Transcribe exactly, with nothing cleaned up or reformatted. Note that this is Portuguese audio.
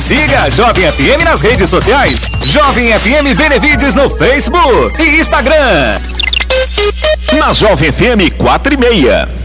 Siga a Jovem F M nas redes sociais. Jovem F M Benevides no Facebook e Instagram. Na Jovem F M quatro e meia.